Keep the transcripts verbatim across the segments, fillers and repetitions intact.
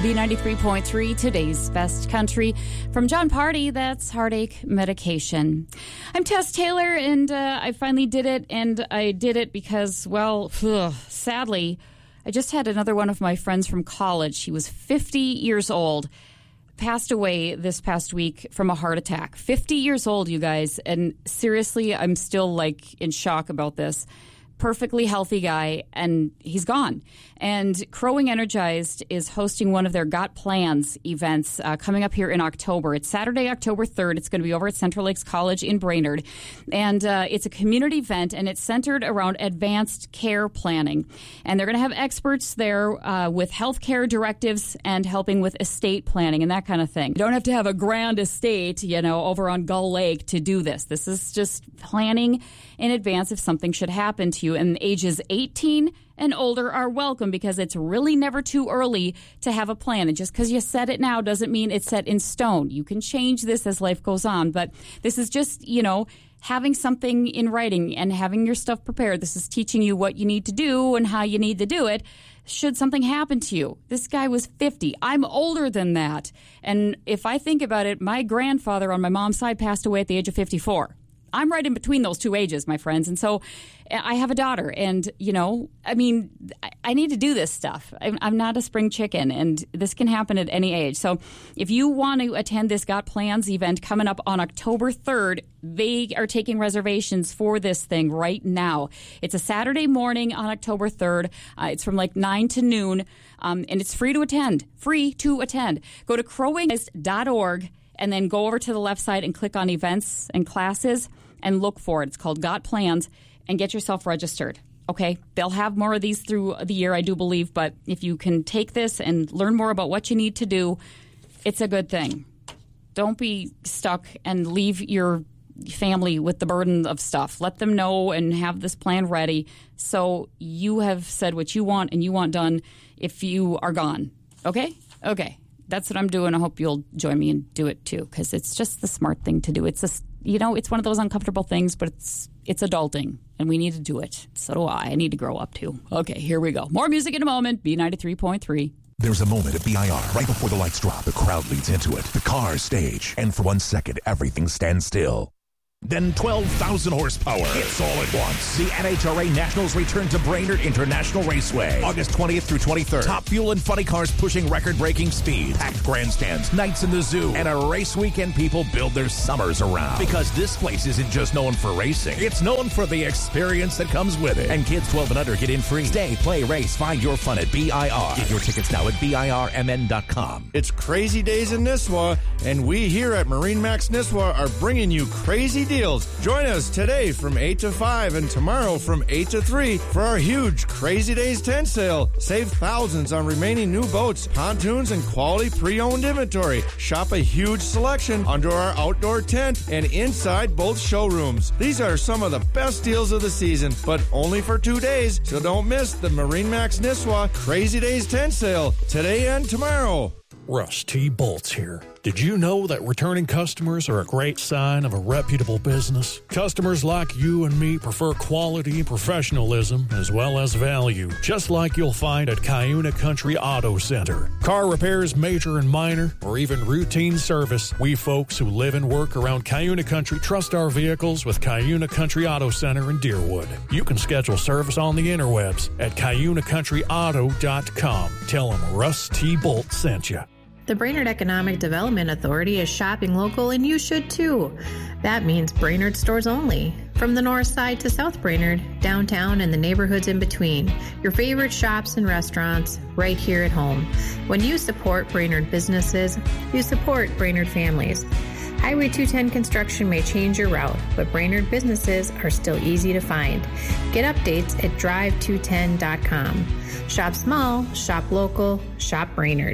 B ninety-three point three, today's best country. From John Party, that's Heartache Medication. I'm Tess Taylor, and uh, I finally did it, and I did it because, well, ugh, sadly, I just had another one of my friends from college. She was fifty years old, passed away this past week from a heart attack. fifty years old, you guys, and seriously, I'm still, like, in shock about this. Perfectly healthy guy, and he's gone. And Crowing Energized is hosting one of their Got Plans events uh, coming up here in October. It's Saturday, October third. It's going to be over at Central Lakes College in Brainerd. And uh, it's a community event, and it's centered around advanced care planning. And they're going to have experts there uh, with healthcare directives and helping with estate planning and that kind of thing. You don't have to have a grand estate, you know, over on Gull Lake to do this. This is just planning in advance if something should happen to you. And ages eighteen and older are welcome because it's really never too early to have a plan. And just because you set it now doesn't mean it's set in stone. You can change this as life goes on. But this is just, you know, having something in writing and having your stuff prepared. This is teaching you what you need to do and how you need to do it should something happen to you. This guy was fifty. I'm older than that. And if I think about it, my grandfather on my mom's side passed away at the age of fifty-four. I'm right in between those two ages, my friends. And so I have a daughter. And, you know, I mean, I need to do this stuff. I'm not a spring chicken, and this can happen at any age. So if you want to attend this Got Plans event coming up on October third, they are taking reservations for this thing right now. It's a Saturday morning on October third. Uh, it's from like nine to noon, um, and it's free to attend. Free to attend. Go to crowing dot org. And then go over to the left side and click on events and classes and look for it. It's called Got Plans, and get yourself registered. Okay? They'll have more of these through the year, I do believe, but if you can take this and learn more about what you need to do, it's a good thing. Don't be stuck and leave your family with the burden of stuff. Let them know and have this plan ready so you have said what you want and you want done if you are gone. Okay? Okay. That's what I'm doing. I hope you'll join me and do it too, because it's just the smart thing to do. It's a, you know, it's one of those uncomfortable things, but it's it's adulting, and we need to do it. So do I. I need to grow up too. Okay, here we go. More music in a moment. B ninety-three point three. There's a moment at B I R. Right before the lights drop, the crowd leads into it. The cars stage, and for one second, everything stands still. Then twelve thousand horsepower. It's all at once. The N H R A Nationals return to Brainerd International Raceway. August twentieth through twenty-third. Top fuel and funny cars pushing record-breaking speeds. Packed grandstands, nights in the zoo, and a race weekend people build their summers around. Because this place isn't just known for racing. It's known for the experience that comes with it. And kids twelve and under get in free. Stay, play, race, find your fun at B I R. Get your tickets now at B I R M N dot com. It's crazy days in Nisswa, and we here at MarineMax Nisswa are bringing you crazy deals. Join us today from eight to five and tomorrow from eight to three for our huge Crazy Days tent sale. Save thousands on remaining new boats, pontoons, and quality pre-owned inventory. Shop a huge selection under our outdoor tent and inside both showrooms. These are some of the best deals of the season, but only for two days, so don't miss the MarineMax Nisswa Crazy Days tent sale today and tomorrow. Russ T. Bolts here. Did you know that returning customers are a great sign of a reputable business? Customers like you and me prefer quality and professionalism as well as value, just like you'll find at Cuyuna Country Auto Center. Car repairs, major and minor, or even routine service, we folks who live and work around Cuyuna Country trust our vehicles with Cuyuna Country Auto Center in Deerwood. You can schedule service on the interwebs at Cuyuna Country Auto dot com. Tell them Russ T. Bolt sent you. The Brainerd Economic Development Authority is shopping local, and you should too. That means Brainerd stores only. From the north side to South Brainerd, downtown, and the neighborhoods in between. Your favorite shops and restaurants right here at home. When you support Brainerd businesses, you support Brainerd families. Highway two ten construction may change your route, but Brainerd businesses are still easy to find. Get updates at drive two ten dot com. Shop small, shop local, shop Brainerd.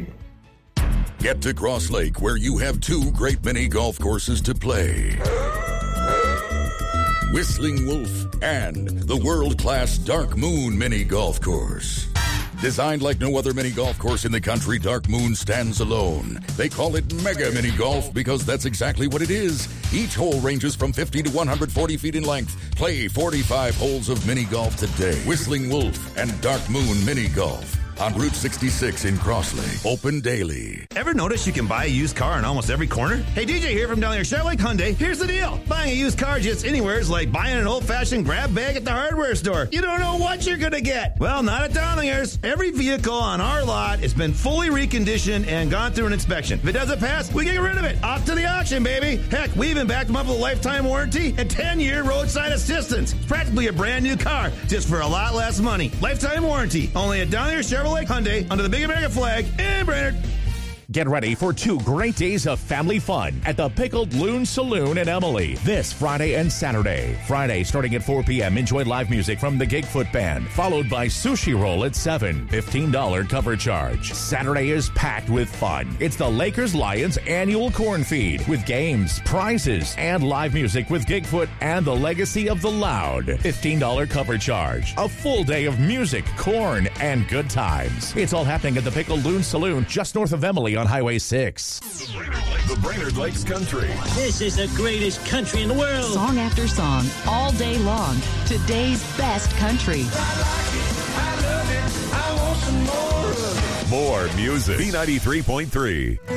Get to Cross Lake, where you have two great mini golf courses to play. Whistling Wolf and the world-class Dark Moon mini golf course. Designed like no other mini golf course in the country, Dark Moon stands alone. They call it Mega Mini Golf because that's exactly what it is. Each hole ranges from fifty to one hundred forty feet in length. Play forty-five holes of mini golf today. Whistling Wolf and Dark Moon Mini Golf. on Route sixty-six in Crossley. Open daily. Ever notice you can buy a used car in almost every corner? Hey, D J here from down there, Chevrolet Hyundai. Here's the deal. Buying a used car just anywhere is like buying an old-fashioned grab bag at the hardware store. You don't know what you're going to get. Well, not at Dowlingers. Every vehicle on our lot has been fully reconditioned and gone through an inspection. If it doesn't pass, we get rid of it. Off to the auction, baby. Heck, we even backed them up with a lifetime warranty and ten-year roadside assistance. It's practically a brand new car, just for a lot less money. Lifetime warranty. Only at Down here Chevrolet Hyundai under the Big American flag in Brainerd. Get ready for two great days of family fun at the Pickled Loon Saloon in Emily this Friday and Saturday. Friday, starting at four p.m., enjoy live music from the Gigfoot Band, followed by Sushi Roll at seven, fifteen dollars cover charge. Saturday is packed with fun. It's the Lakers Lions annual corn feed with games, prizes, and live music with Gigfoot and the Legacy of the Loud. fifteen dollars cover charge. A full day of music, corn, and good times. It's all happening at the Pickled Loon Saloon just north of Emily on Highway six. The Brainerd Lakes Country. This is the greatest country in the world. Song after song, all day long. Today's best country. I like it. I love it. I want some more of it. More music. B ninety-three point three.